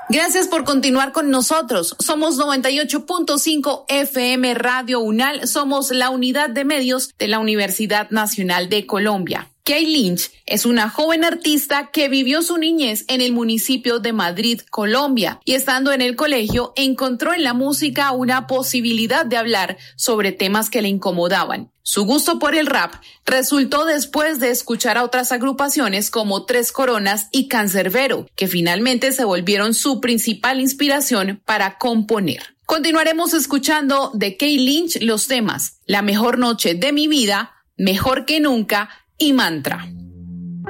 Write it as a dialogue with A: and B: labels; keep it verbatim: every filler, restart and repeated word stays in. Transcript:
A: Gracias por continuar con nosotros. Somos noventa y ocho punto cinco F M Radio UNAL. Somos la unidad de medios de la Universidad Nacional de Colombia. Kay Lynch es una joven artista que vivió su niñez en el municipio de Madrid, Colombia, y estando en el colegio encontró en la música una posibilidad de hablar sobre temas que le incomodaban. Su gusto por el rap resultó después de escuchar a otras agrupaciones como Tres Coronas y Cancerbero, que finalmente se volvieron su principal inspiración para componer. Continuaremos escuchando de Kay Lynch los temas La mejor noche de mi vida, Mejor que nunca y Mantra.